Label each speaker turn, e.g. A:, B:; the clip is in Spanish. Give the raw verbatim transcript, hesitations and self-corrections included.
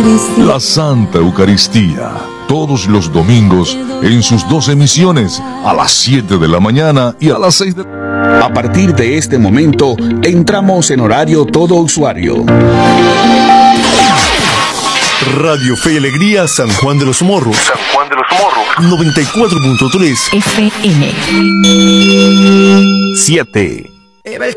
A: Eucaristía.
B: La Santa Eucaristía, todos los domingos en sus dos emisiones, a las siete de la mañana y a las seis de la mañana.
C: A partir de este momento, entramos en horario todo usuario.
D: Radio Fe y Alegría San Juan de los Morros.
E: San Juan de los Morros.
D: noventa y cuatro punto tres
F: F M.
D: siete.